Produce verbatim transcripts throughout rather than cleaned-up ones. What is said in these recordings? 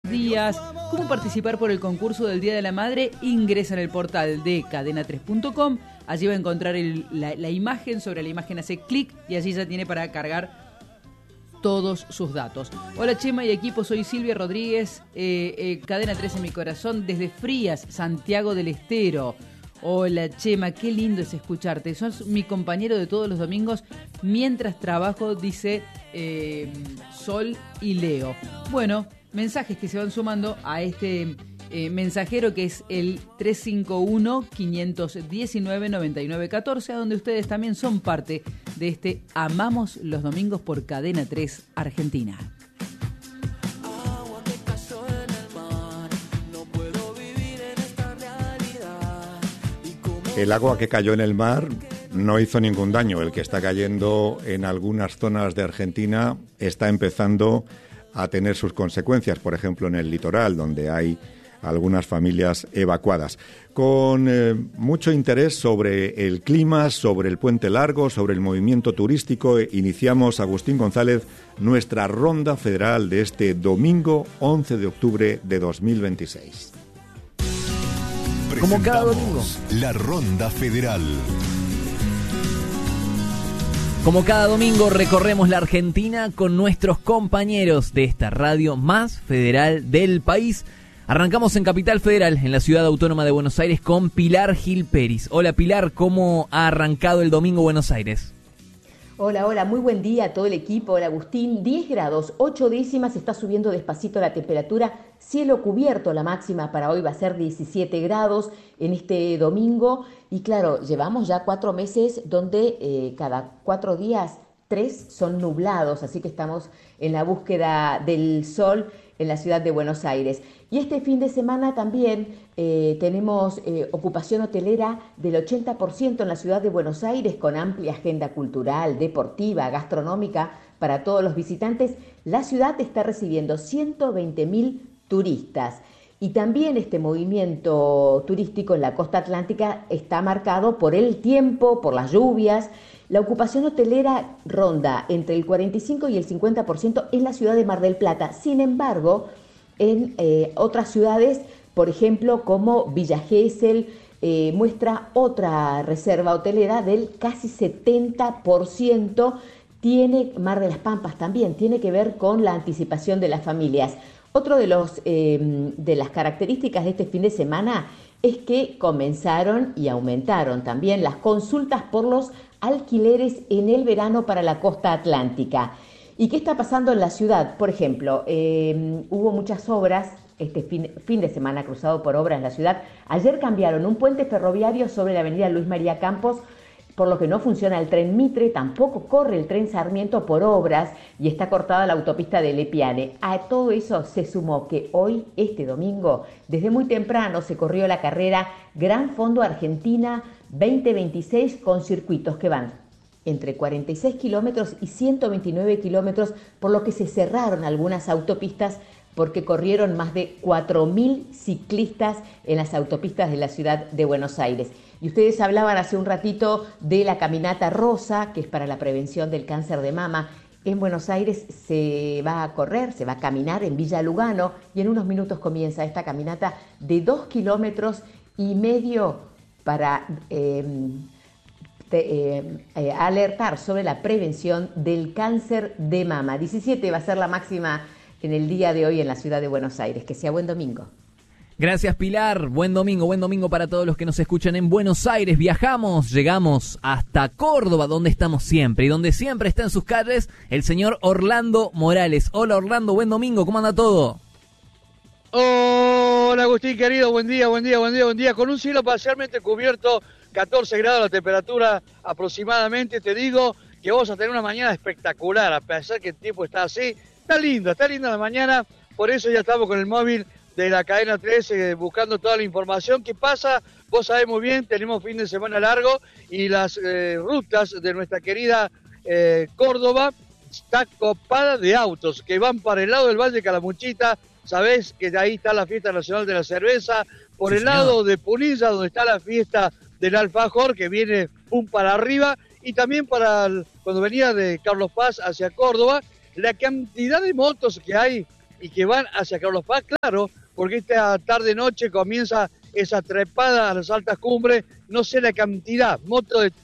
días. ¿Cómo participar por el concurso del Día de la Madre? Ingresa en el portal de cadena tres punto com. Allí va a encontrar el, la, la imagen. Sobre la imagen hace clic y allí ya tiene para cargar todos sus datos. Hola Chema y equipo, soy Silvia Rodríguez, eh, eh, Cadena tres en mi corazón, desde Frías, Santiago del Estero. Hola Chema, qué lindo es escucharte. Sos mi compañero de todos los domingos mientras trabajo, dice eh, Sol y Leo. Bueno, mensajes que se van sumando a este eh, mensajero que es el tres cinco uno, cinco uno nueve, nueve nueve uno cuatro, a donde ustedes también son parte de este Amamos los Domingos por Cadena tres Argentina. El agua que cayó en el mar no hizo ningún daño. El que está cayendo en algunas zonas de Argentina está empezando a tener sus consecuencias, por ejemplo en el litoral, donde hay algunas familias evacuadas. Con eh, mucho interés sobre el clima, sobre el puente largo, sobre el movimiento turístico, iniciamos, Agustín González, nuestra ronda federal de este domingo once de octubre de dos mil veintiséis. Como cada domingo, la Ronda Federal. Como cada domingo recorremos la Argentina con nuestros compañeros de esta radio más federal del país. Arrancamos en Capital Federal, en la ciudad autónoma de Buenos Aires, con Pilar Gil Peris. Hola Pilar, ¿cómo ha arrancado el domingo Buenos Aires? Hola, hola, muy buen día a todo el equipo. Hola Agustín, diez grados, ocho décimas, está subiendo despacito la temperatura, cielo cubierto, la máxima para hoy va a ser diecisiete grados en este domingo. Y claro, llevamos ya cuatro meses donde eh, cada cuatro días, tres son nublados, así que estamos en la búsqueda del sol en la ciudad de Buenos Aires. Y este fin de semana también eh, tenemos eh, ocupación hotelera del ochenta por ciento en la ciudad de Buenos Aires, con amplia agenda cultural, deportiva, gastronómica para todos los visitantes. La ciudad está recibiendo ciento veinte mil turistas. Y también este movimiento turístico en la costa atlántica está marcado por el tiempo, por las lluvias. La ocupación hotelera ronda entre el cuarenta y cinco y el cincuenta por ciento en la ciudad de Mar del Plata. Sin embargo, en eh, otras ciudades, por ejemplo, como Villa Gesell, eh, muestra otra reserva hotelera del casi setenta por ciento. Tiene Mar de las Pampas también, tiene que ver con la anticipación de las familias. Otro de, los, eh, de las características de este fin de semana es que comenzaron y aumentaron también las consultas por los alquileres en el verano para la costa atlántica. ¿Y qué está pasando en la ciudad? Por ejemplo, eh, hubo muchas obras, este fin, fin de semana cruzado por obras en la ciudad. Ayer cambiaron un puente ferroviario sobre la avenida Luis María Campos, por lo que no funciona el tren Mitre, tampoco corre el tren Sarmiento por obras y está cortada la autopista de Lepiane. A todo eso se sumó que hoy, este domingo, desde muy temprano se corrió la carrera Gran Fondo Argentina veinte veintiséis con circuitos que van entre cuarenta y seis kilómetros y ciento veintinueve kilómetros, por lo que se cerraron algunas autopistas porque corrieron más de cuatro mil ciclistas en las autopistas de la ciudad de Buenos Aires. Y ustedes hablaban hace un ratito de la caminata rosa, que es para la prevención del cáncer de mama. En Buenos Aires se va a correr, se va a caminar en Villa Lugano y en unos minutos comienza esta caminata de dos kilómetros y medio para eh, te, eh, eh, alertar sobre la prevención del cáncer de mama. diecisiete va a ser la máxima en el día de hoy en la ciudad de Buenos Aires. Que sea buen domingo. Gracias Pilar, buen domingo, buen domingo para todos los que nos escuchan en Buenos Aires. Viajamos, llegamos hasta Córdoba, donde estamos siempre y donde siempre está en sus calles el señor Orlando Morales. Hola Orlando, buen domingo, ¿cómo anda todo? Hola Agustín querido, buen día, buen día, buen día, buen día. Con un cielo parcialmente cubierto, catorce grados la temperatura aproximadamente. Te digo que vamos a tener una mañana espectacular, a pesar que el tiempo está así. Está linda, está linda la mañana, por eso ya estamos con el móvil de la cadena tres eh, buscando toda la información. ¿Qué pasa? Vos sabés muy bien, tenemos fin de semana largo y las eh, rutas de nuestra querida eh, Córdoba está copada de autos que van para el lado del Valle Calamuchita. Sabés que de ahí está la fiesta nacional de la cerveza, por sí, el señor. lado de Punilla, donde está la fiesta del alfajor, que viene pum para arriba, y también para el, cuando venía de Carlos Paz hacia Córdoba, la cantidad de motos que hay y que van hacia Carlos Paz, claro, porque esta tarde-noche comienza esa trepada a las altas cumbres, no sé la cantidad, motos de...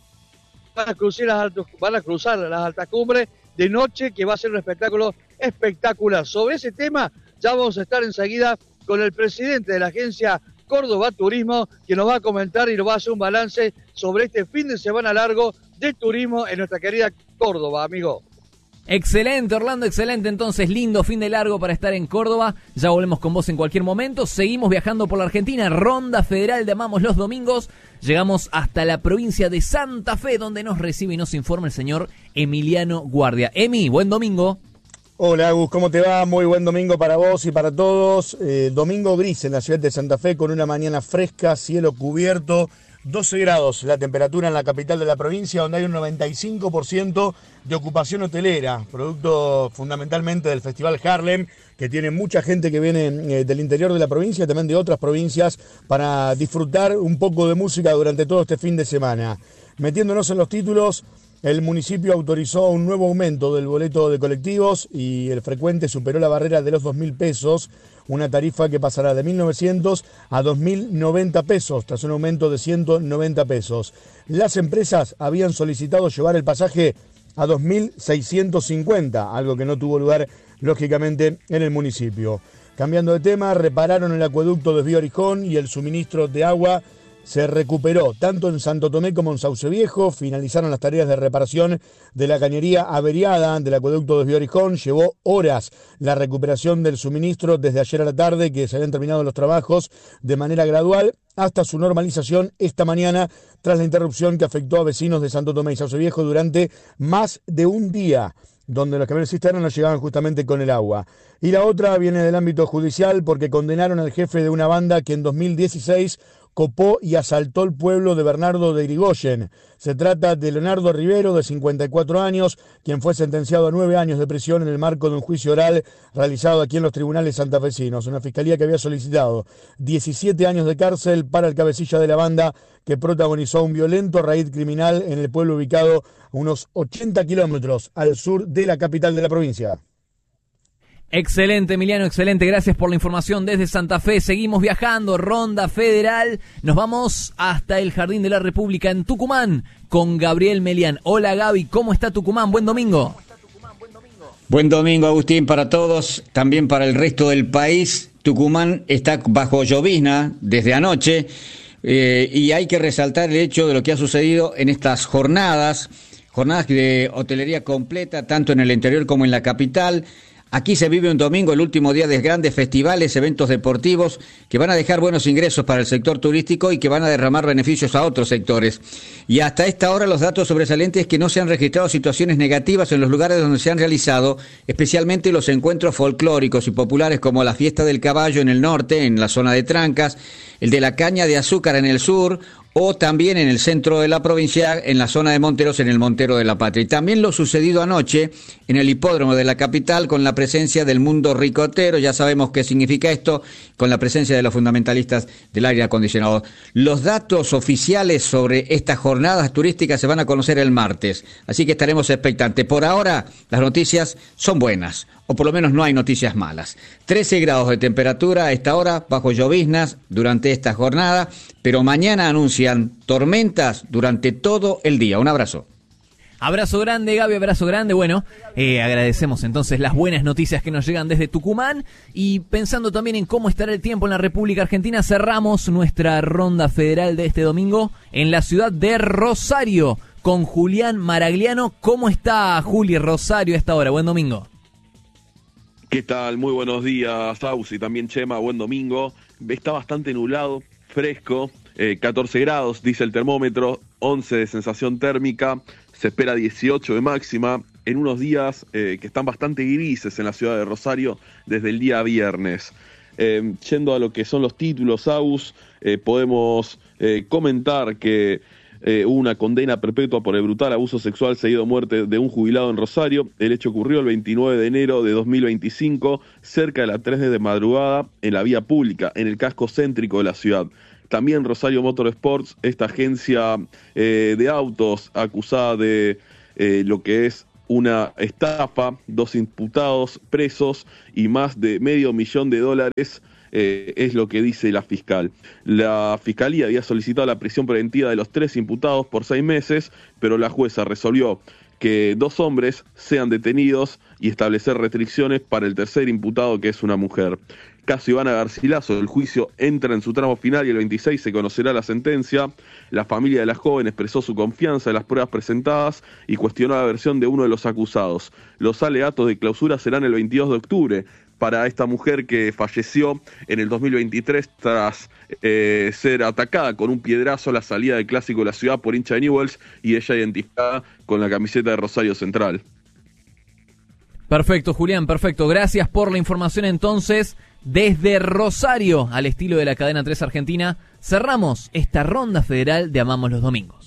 van a cruzar las altas, van a cruzar las altas cumbres de noche, que va a ser un espectáculo espectacular. Sobre ese tema ya vamos a estar enseguida con el presidente de la agencia Córdoba Turismo, que nos va a comentar y nos va a hacer un balance sobre este fin de semana largo de turismo en nuestra querida Córdoba, amigo. Excelente, Orlando, excelente. Entonces, lindo fin de largo para estar en Córdoba. Ya volvemos con vos en cualquier momento. Seguimos viajando por la Argentina. Ronda Federal de Amamos los domingos. Llegamos hasta la provincia de Santa Fe, donde nos recibe y nos informa el señor Emiliano Guardia. Emi, buen domingo. Hola, Agus, ¿cómo te va? Muy buen domingo para vos y para todos. Eh, domingo gris en la ciudad de Santa Fe, con una mañana fresca, cielo cubierto. doce grados la temperatura en la capital de la provincia, donde hay un noventa y cinco por ciento de ocupación hotelera, producto fundamentalmente del Festival Harlem, que tiene mucha gente que viene eh, del interior de la provincia, también de otras provincias, para disfrutar un poco de música durante todo este fin de semana. Metiéndonos en los títulos, el municipio autorizó un nuevo aumento del boleto de colectivos y el frecuente superó la barrera de los dos mil pesos, una tarifa que pasará de mil novecientos a dos mil noventa pesos, tras un aumento de ciento noventa pesos. Las empresas habían solicitado llevar el pasaje a dos mil seiscientos cincuenta, algo que no tuvo lugar, lógicamente, en el municipio. Cambiando de tema, repararon el acueducto Desvío Orijón y el suministro de agua se recuperó tanto en Santo Tomé como en Sauce Viejo. Finalizaron las tareas de reparación de la cañería averiada del acueducto Desvío Orijón. Llevó horas la recuperación del suministro desde ayer a la tarde, que se habían terminado los trabajos de manera gradual, hasta su normalización esta mañana, tras la interrupción que afectó a vecinos de Santo Tomé y Sauce Viejo durante más de un día, donde los camiones cisternas no llegaban justamente con el agua. Y la otra viene del ámbito judicial, porque condenaron al jefe de una banda que en dos mil dieciséis copó y asaltó el pueblo de Bernardo de Irigoyen. Se trata de Leonardo Rivero, de cincuenta y cuatro años, quien fue sentenciado a nueve años de prisión en el marco de un juicio oral realizado aquí en los tribunales santafesinos. Una fiscalía que había solicitado diecisiete años de cárcel para el cabecilla de la banda, que protagonizó un violento raid criminal en el pueblo ubicado a unos ochenta kilómetros al sur de la capital de la provincia. Excelente, Emiliano, excelente. Gracias por la información desde Santa Fe. Seguimos viajando, Ronda Federal. Nos vamos hasta el Jardín de la República en Tucumán con Gabriel Melián. Hola, Gaby, ¿cómo está Tucumán? Buen domingo. Buen domingo, Agustín, para todos, también para el resto del país. Tucumán está bajo llovizna desde anoche eh, y hay que resaltar el hecho de lo que ha sucedido en estas jornadas, jornadas de hotelería completa, tanto en el interior como en la capital. Aquí se vive un domingo, el último día de grandes festivales, eventos deportivos que van a dejar buenos ingresos para el sector turístico y que van a derramar beneficios a otros sectores. Y hasta esta hora los datos sobresalientes es que no se han registrado situaciones negativas en los lugares donde se han realizado, especialmente los encuentros folclóricos y populares como la Fiesta del Caballo en el norte, en la zona de Trancas, el de la Caña de Azúcar en el sur, o también en el centro de la provincia, en la zona de Monteros, en el Montero de la Patria. Y también lo sucedido anoche en el hipódromo de la capital, con la presencia del mundo ricotero. Ya sabemos qué significa esto, con la presencia de los fundamentalistas del aire acondicionado. Los datos oficiales sobre estas jornadas turísticas se van a conocer el martes, así que estaremos expectantes. Por ahora, las noticias son buenas, o por lo menos no hay noticias malas. trece grados de temperatura a esta hora, bajo lloviznas durante esta jornada, pero mañana anuncian tormentas durante todo el día. Un abrazo. Abrazo grande, Gaby, abrazo grande. Bueno, eh, agradecemos entonces las buenas noticias que nos llegan desde Tucumán, y pensando también en cómo estará el tiempo en la República Argentina, cerramos nuestra ronda federal de este domingo en la ciudad de Rosario con Julián Maragliano. ¿Cómo está, Juli, Rosario a esta hora? Buen domingo. ¿Qué tal? Muy buenos días, Aus, y también Chema, buen domingo. Está bastante nublado, fresco, eh, catorce grados, dice el termómetro, once de sensación térmica, se espera dieciocho de máxima, en unos días eh, que están bastante grises en la ciudad de Rosario desde el día viernes. Eh, yendo a lo que son los títulos, Aus, eh, podemos eh, comentar que Eh, hubo una condena perpetua por el brutal abuso sexual seguido muerte de un jubilado en Rosario. El hecho ocurrió el veintinueve de enero de dos mil veinticinco, cerca de las tres de madrugada, en la vía pública, en el casco céntrico de la ciudad. También Rosario Motorsports, esta agencia eh, de autos acusada de eh, lo que es una estafa, dos imputados presos y más de medio millón de dólares. Eh, es lo que dice la fiscal. La fiscalía había solicitado la prisión preventiva de los tres imputados por seis meses, pero la jueza resolvió que dos hombres sean detenidos y establecer restricciones para el tercer imputado, que es una mujer. Caso Ivana Garcilaso, el juicio entra en su tramo final y el veintiséis se conocerá la sentencia. La familia de la joven expresó su confianza en las pruebas presentadas y cuestionó la versión de uno de los acusados. Los alegatos de clausura serán el veintidós de octubre. Para esta mujer que falleció en el dos mil veintitrés tras eh, ser atacada con un piedrazo a la salida del Clásico de la Ciudad por hincha de Newell's y ella identificada con la camiseta de Rosario Central. Perfecto, Julián, perfecto. Gracias por la información entonces. Desde Rosario, al estilo de la cadena tres Argentina, cerramos esta ronda federal de Amamos los Domingos.